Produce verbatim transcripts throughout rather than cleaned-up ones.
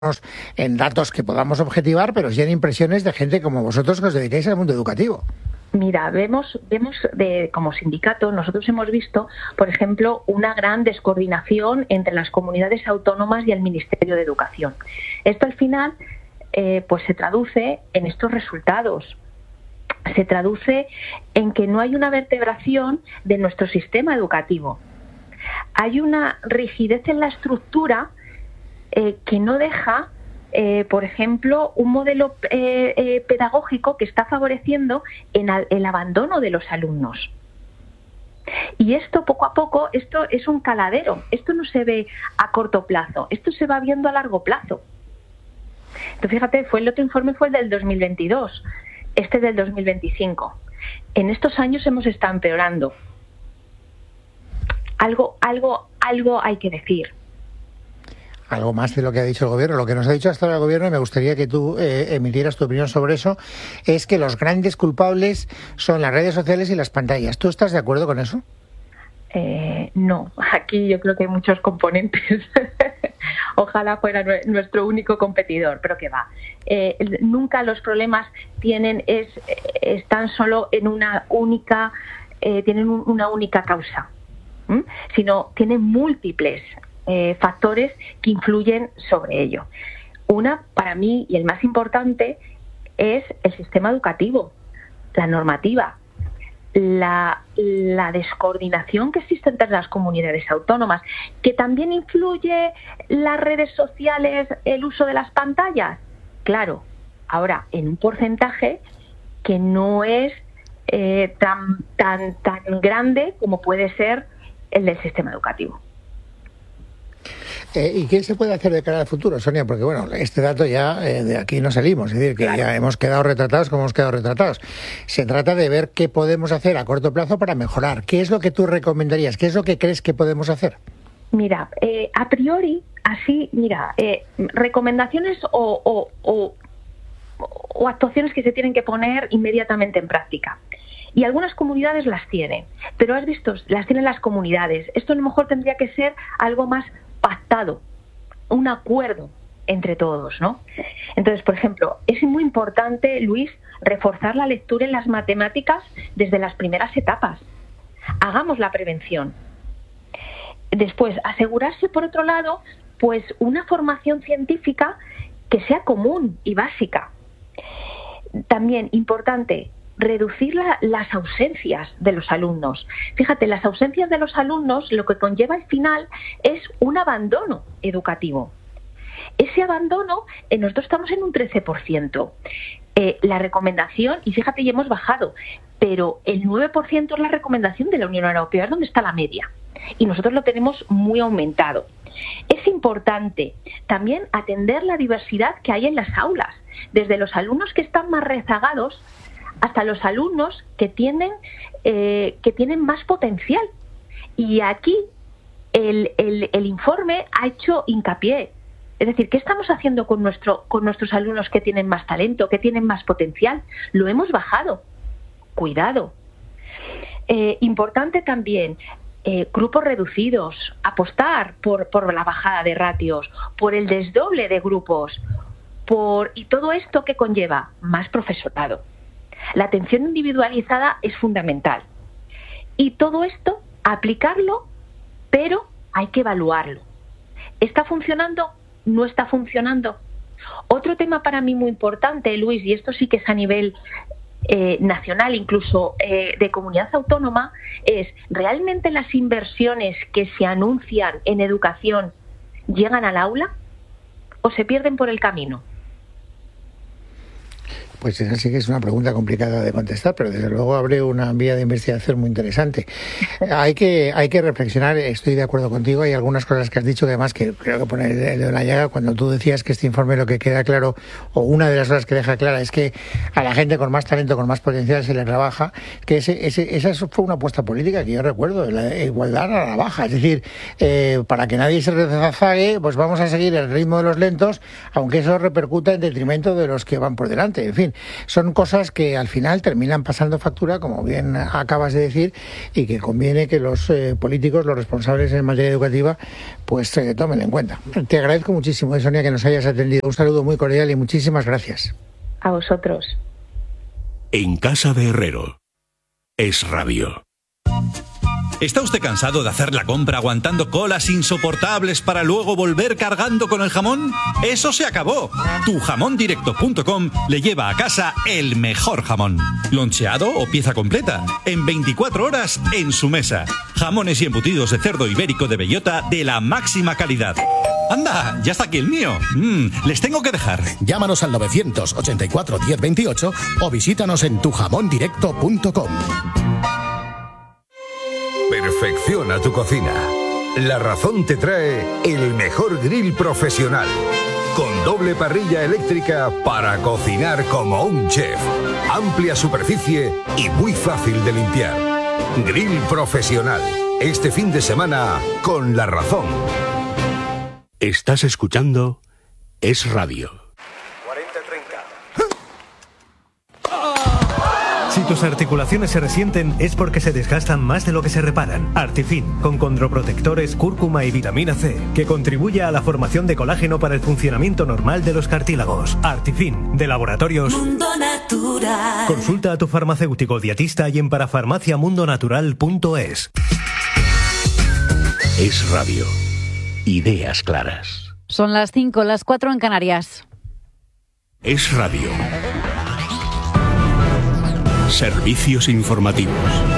en datos que podamos objetivar, pero sí en impresiones de gente como vosotros que os dedicáis al mundo educativo. Mira, vemos, vemos de, como sindicato, nosotros hemos visto, por ejemplo, una gran descoordinación entre las comunidades autónomas y el Ministerio de Educación. Esto al final eh, pues se traduce en estos resultados. Se traduce en que no hay una vertebración de nuestro sistema educativo. Hay una rigidez en la estructura eh, que no deja, eh, por ejemplo, un modelo eh, eh, pedagógico que está favoreciendo en al, el abandono de los alumnos. Y esto, poco a poco, esto es un caladero. Esto no se ve a corto plazo, esto se va viendo a largo plazo. Entonces, fíjate, fue el otro informe fue el del dos mil veintidós, este del dos mil veinticinco. En estos años hemos estado empeorando. Algo, algo, algo hay que decir. Algo más de lo que ha dicho el gobierno. Lo que nos ha dicho hasta ahora el gobierno, y me gustaría que tú eh, emitieras tu opinión sobre eso, es que los grandes culpables son las redes sociales y las pantallas. ¿Tú estás de acuerdo con eso? Eh, no, aquí yo creo que hay muchos componentes. Ojalá fuera nuestro único competidor, pero que va. Eh, nunca los problemas tienen es están solo en una única eh, tienen una única causa, ¿m? Sino tienen múltiples eh, factores que influyen sobre ello. Una, para mí, y el más importante, es el sistema educativo, la normativa. La, la descoordinación que existe entre las comunidades autónomas, que también influye las redes sociales, el uso de las pantallas, claro, ahora en un porcentaje que no es eh, tan, tan, tan grande como puede ser el del sistema educativo. Eh, ¿Y qué se puede hacer de cara al futuro, Sonia? Porque, bueno, este dato ya eh, de aquí no salimos, es decir, que claro, ya hemos quedado retratados como hemos quedado retratados. Se trata de ver qué podemos hacer a corto plazo para mejorar. ¿Qué es lo que tú recomendarías? ¿Qué es lo que crees que podemos hacer? Mira, eh, a priori, así, mira, eh, recomendaciones o, o, o, o actuaciones que se tienen que poner inmediatamente en práctica. Y algunas comunidades las tienen, pero has visto, las tienen las comunidades. Esto a lo mejor tendría que ser algo más pactado, un acuerdo entre todos, ¿no? Entonces, por ejemplo, es muy importante, Luis, reforzar la lectura en las matemáticas desde las primeras etapas. Hagamos la prevención. Después, asegurarse, por otro lado, pues una formación científica que sea común y básica. También importante, reducir la, las ausencias de los alumnos. Fíjate, las ausencias de los alumnos lo que conlleva al final es un abandono educativo. Ese abandono, eh, nosotros estamos en un trece por ciento. Eh, la recomendación, y fíjate, ya hemos bajado, pero el nueve por ciento es la recomendación de la Unión Europea, es donde está la media. Y nosotros lo tenemos muy aumentado. Es importante también atender la diversidad que hay en las aulas, desde los alumnos que están más rezagados hasta los alumnos que tienen, eh, que tienen más potencial. Y aquí el, el, el informe ha hecho hincapié. Es decir, ¿qué estamos haciendo con, nuestro, con nuestros alumnos que tienen más talento, que tienen más potencial? Lo hemos bajado. Cuidado. Eh, importante también, eh, grupos reducidos, apostar por, por la bajada de ratios, por el desdoble de grupos, por y todo esto que conlleva más profesorado. La atención individualizada es fundamental. Y todo esto, aplicarlo, pero hay que evaluarlo. ¿Está funcionando? ¿No está funcionando? Otro tema para mí muy importante, Luis, y esto sí que es a nivel eh, nacional, incluso eh, de comunidad autónoma, es ¿realmente las inversiones que se anuncian en educación llegan al aula o se pierden por el camino? Pues esa sí que es una pregunta complicada de contestar, pero desde luego abre una vía de investigación muy interesante. Hay que hay que reflexionar, estoy de acuerdo contigo, hay algunas cosas que has dicho que además que creo que pone el dedo en la llaga cuando tú decías que este informe lo que queda claro, o una de las cosas que deja clara, es que a la gente con más talento, con más potencial se le rebaja, que ese, ese, esa fue una apuesta política que yo recuerdo, la igualdad a la baja, es decir, eh, para que nadie se rezague, pues vamos a seguir el ritmo de los lentos, aunque eso repercuta en detrimento de los que van por delante, en fin. fin, son cosas que al final terminan pasando factura, como bien acabas de decir, y que conviene que los eh, políticos, los responsables en materia educativa, pues eh, tomen en cuenta. Te agradezco muchísimo, Sonia, que nos hayas atendido. Un saludo muy cordial y muchísimas gracias. A vosotros. En casa de Herrero. Es Radio. ¿Está usted cansado de hacer la compra aguantando colas insoportables para luego volver cargando con el jamón? ¡Eso se acabó! tu jamón directo punto com le lleva a casa el mejor jamón. Loncheado o pieza completa. En veinticuatro horas en su mesa. Jamones y embutidos de cerdo ibérico de bellota de la máxima calidad. ¡Anda! ¡Ya está aquí el mío! Mm, les tengo que dejar. Llámanos al novecientos ochenta y cuatro diez veintiocho o visítanos en tu jamón directo punto com. Perfecciona tu cocina. La Razón te trae el mejor grill profesional, con doble parrilla eléctrica para cocinar como un chef. Amplia superficie y muy fácil de limpiar. Grill profesional. Este fin de semana con La Razón. Estás escuchando Es Radio. Si tus articulaciones se resienten es porque se desgastan más de lo que se reparan. Artifin, con condroprotectores, cúrcuma y vitamina C, que contribuye a la formación de colágeno para el funcionamiento normal de los cartílagos. Artifin, de Laboratorios Mundo Natural. Consulta a tu farmacéutico dietista y en parafarmacia mundo natural punto es. Es Radio. Ideas claras. Son las cinco, las cuatro en Canarias. Es Radio. Servicios informativos.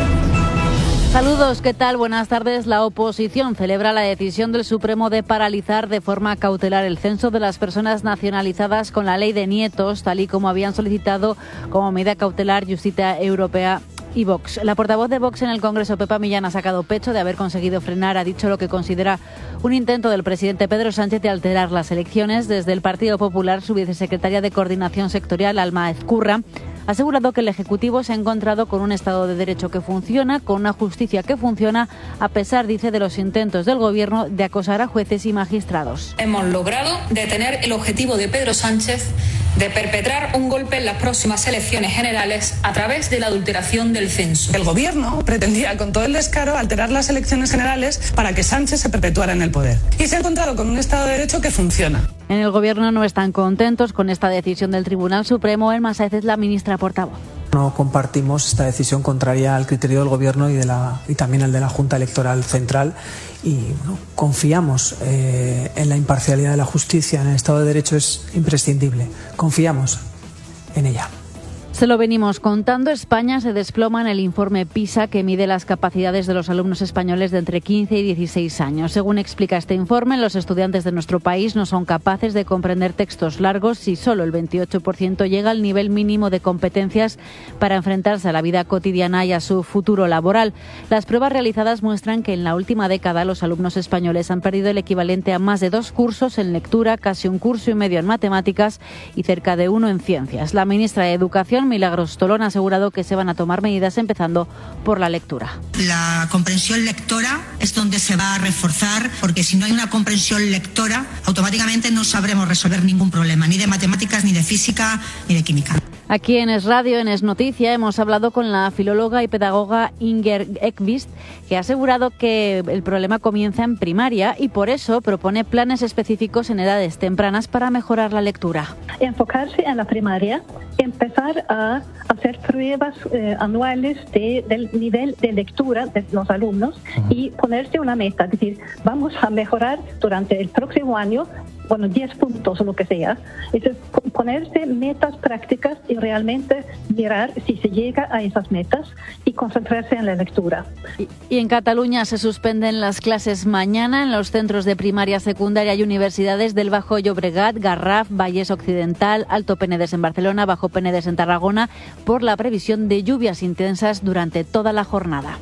Saludos, ¿qué tal? Buenas tardes. La oposición celebra la decisión del Supremo de paralizar de forma cautelar el censo de las personas nacionalizadas con la ley de nietos, tal y como habían solicitado como medida cautelar Justicia Europea y Vox. La portavoz de Vox en el Congreso, Pepa Millán, ha sacado pecho de haber conseguido frenar, ha dicho lo que considera un intento del presidente Pedro Sánchez de alterar las elecciones. Desde el Partido Popular, su vicesecretaria de Coordinación Sectorial, Alma Ezcurra, ha asegurado que el Ejecutivo se ha encontrado con un Estado de Derecho que funciona, con una justicia que funciona, a pesar, dice, de los intentos del Gobierno de acosar a jueces y magistrados. Hemos logrado detener el objetivo de Pedro Sánchez de perpetrar un golpe en las próximas elecciones generales a través de la adulteración del censo. El Gobierno pretendía con todo el descaro alterar las elecciones generales para que Sánchez se perpetuara en el poder. Y se ha encontrado con un Estado de Derecho que funciona. En el Gobierno no están contentos con esta decisión del Tribunal Supremo. Elma Sáez es la ministra portavoz. No compartimos esta decisión contraria al criterio del Gobierno y, de la, y también al de la Junta Electoral Central y bueno, confiamos eh, en la imparcialidad de la justicia, en el Estado de Derecho es imprescindible. Confiamos en ella. Se lo venimos contando. España se desploma en el informe PISA que mide las capacidades de los alumnos españoles de entre quince y dieciséis años. Según explica este informe, los estudiantes de nuestro país no son capaces de comprender textos largos si solo el veintiocho por ciento llega al nivel mínimo de competencias para enfrentarse a la vida cotidiana y a su futuro laboral. Las pruebas realizadas muestran que en la última década los alumnos españoles han perdido el equivalente a más de dos cursos en lectura, casi un curso y medio en matemáticas y cerca de uno en ciencias. La ministra de Educación, Milagros Tolón, ha asegurado que se van a tomar medidas empezando por la lectura. La comprensión lectora es donde se va a reforzar, porque si no hay una comprensión lectora, automáticamente no sabremos resolver ningún problema, ni de matemáticas, ni de física, ni de química. Aquí en Es Radio, en Es Noticia, hemos hablado con la filóloga y pedagoga Inger Ekvist, que ha asegurado que el problema comienza en primaria y por eso propone planes específicos en edades tempranas para mejorar la lectura. Enfocarse en la primaria, empezar a hacer pruebas eh, anuales de, del nivel de lectura de los alumnos y ponerse una meta, es decir, vamos a mejorar durante el próximo año, bueno, diez puntos o lo que sea. Es decir, ponerse metas prácticas y realmente mirar si se llega a esas metas y concentrarse en la lectura. Y, y en Cataluña se suspenden las clases mañana en los centros de primaria, secundaria y universidades del Bajo Llobregat, Garraf, Vallès Occidental, Alto Penedès en Barcelona, Bajo Penedès en Tarragona, por la previsión de lluvias intensas durante toda la jornada.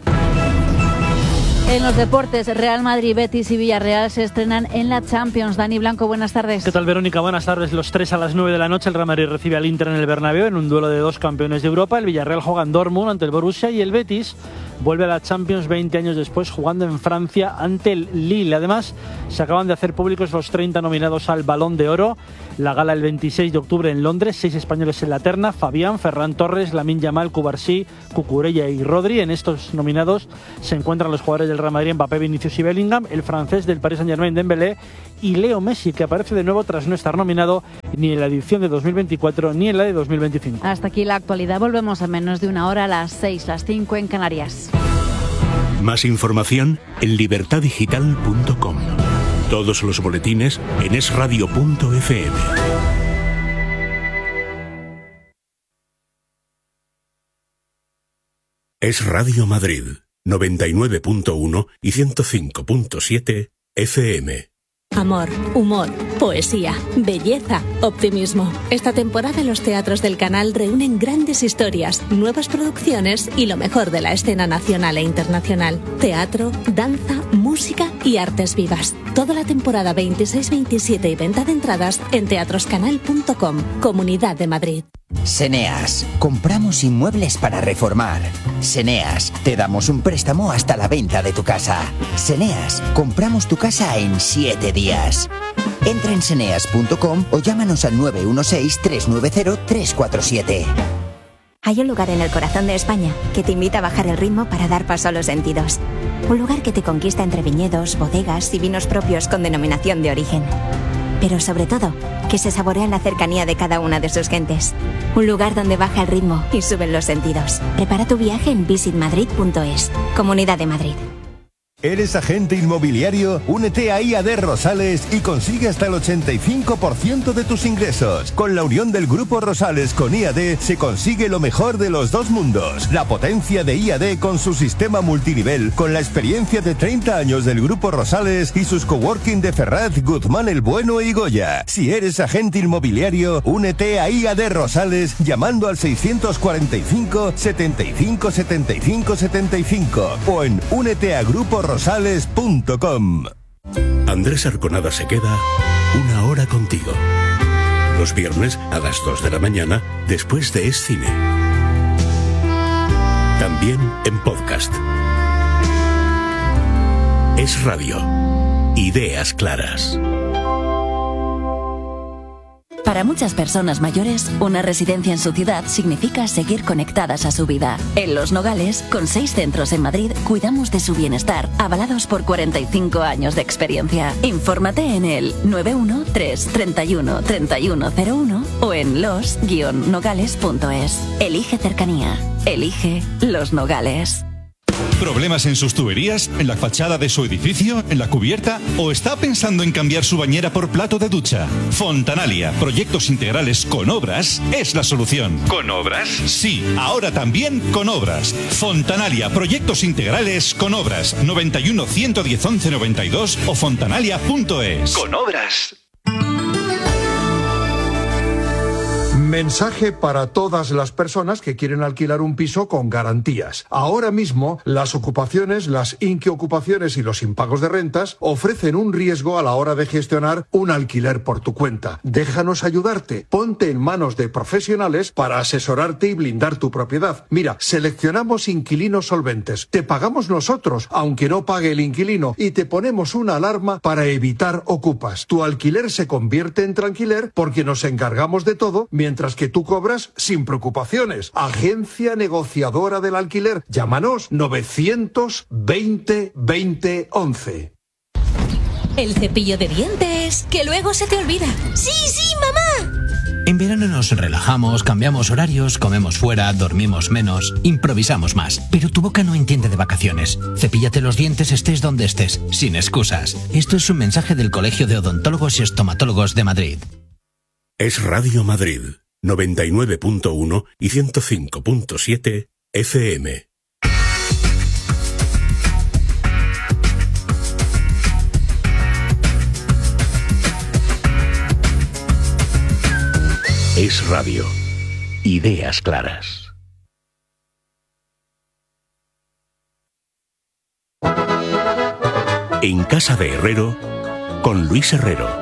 En los deportes, Real Madrid, Betis y Villarreal se estrenan en la Champions. Dani Blanco, buenas tardes. ¿Qué tal, Verónica? Buenas tardes. Los tres a las nueve de la noche, el Real Madrid recibe al Inter en el Bernabéu en un duelo de dos campeones de Europa. El Villarreal juega en Dortmund ante el Borussia y el Betis vuelve a la Champions veinte años después, jugando en Francia ante el Lille. Además, se acaban de hacer públicos los treinta nominados al Balón de Oro. La gala el veintiséis de octubre en Londres, seis españoles en la terna: Fabián, Ferran Torres, Lamine Yamal, Cubarsí, Cucurella y Rodri. En estos nominados se encuentran los jugadores del Real Madrid, Mbappé, Vinicius y Bellingham, el francés del Paris Saint-Germain, Dembélé, y Leo Messi, que aparece de nuevo tras no estar nominado ni en la edición de dos mil veinticuatro ni en la de dos mil veinticinco. Hasta aquí la actualidad. Volvemos en menos de una hora, a las seis, las cinco en Canarias. Más información en libertad digital punto com. Todos los boletines en es radio punto efe eme. Es Radio Madrid, noventa y nueve punto uno y ciento cinco punto siete efe eme. Amor, humor, poesía, belleza, optimismo. Esta temporada los teatros del canal reúnen grandes historias, nuevas producciones y lo mejor de la escena nacional e internacional. Teatro, danza, música y artes vivas. Toda la temporada veintiséis veintisiete y venta de entradas en teatroscanal punto com, Comunidad de Madrid. Seneas, compramos inmuebles para reformar. Seneas, te damos un préstamo hasta la venta de tu casa. Seneas, compramos tu casa en siete días. Entra en seneas punto com o llámanos al nueve uno seis, tres nueve cero, tres cuatro siete. Hay un lugar en el corazón de España que te invita a bajar el ritmo para dar paso a los sentidos. Un lugar que te conquista entre viñedos, bodegas y vinos propios con denominación de origen. Pero sobre todo, que se saborea la cercanía de cada una de sus gentes. Un lugar donde baja el ritmo y suben los sentidos. Prepara tu viaje en visit madrid punto es. Comunidad de Madrid. ¿Eres agente inmobiliario? Únete a I A D Rosales y consigue hasta el ochenta y cinco por ciento de tus ingresos. Con la unión del Grupo Rosales con I A D se consigue lo mejor de los dos mundos. La potencia de I A D con su sistema multinivel, con la experiencia de treinta años del Grupo Rosales y sus coworking de Ferraz, Guzmán el Bueno y Goya. Si eres agente inmobiliario, únete a I A D Rosales llamando al seiscientos cuarenta y cinco, setenta y cinco, setenta y cinco, setenta y cinco o en únete a Grupo Rosales punto com. Andrés Arconada se queda una hora contigo. Los viernes a las dos de la mañana, después de Es Cine. También en podcast. Es Radio. Ideas claras. Para muchas personas mayores, una residencia en su ciudad significa seguir conectadas a su vida. En Los Nogales, con seis centros en Madrid, cuidamos de su bienestar, avalados por cuarenta y cinco años de experiencia. Infórmate en el nueve uno tres, treinta y uno, treinta y uno cero uno o en los guion nogales punto es. Elige cercanía. Elige Los Nogales. ¿Problemas en sus tuberías? ¿En la fachada de su edificio? ¿En la cubierta? ¿O está pensando en cambiar su bañera por plato de ducha? Fontanalia, proyectos integrales con obras, es la solución. ¿Con obras? Sí, ahora también con obras. Fontanalia, proyectos integrales con obras. noventa y uno, ciento diez, once noventa y dos o fontanalia punto es. Con obras. Mensaje para todas las personas que quieren alquilar un piso con garantías. Ahora mismo, las ocupaciones, las inquiocupaciones y los impagos de rentas ofrecen un riesgo a la hora de gestionar un alquiler por tu cuenta. Déjanos ayudarte. Ponte en manos de profesionales para asesorarte y blindar tu propiedad. Mira, seleccionamos inquilinos solventes. Te pagamos nosotros, aunque no pague el inquilino, y te ponemos una alarma para evitar ocupas. Tu alquiler se convierte en tranquiler porque nos encargamos de todo mientras que tú cobras sin preocupaciones. Agencia negociadora del alquiler. Llámanos novecientos veinte, veinte, once. El cepillo de dientes, que luego se te olvida. ¡Sí, sí, mamá! En verano nos relajamos, cambiamos horarios, comemos fuera, dormimos menos, improvisamos más. Pero tu boca no entiende de vacaciones. Cepíllate los dientes estés donde estés, sin excusas. Esto es un mensaje del Colegio de Odontólogos y Estomatólogos de Madrid. Es Radio Madrid, noventa y nueve punto uno y ciento cinco punto siete efe eme. Es Radio. Ideas claras. En Casa de Herrero, con Luis Herrero.